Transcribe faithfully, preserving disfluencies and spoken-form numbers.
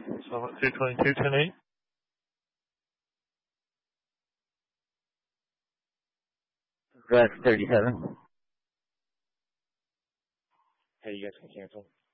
So what's two twenty-two ten eight? Rex thirty-seven. Hey, you guys can cancel.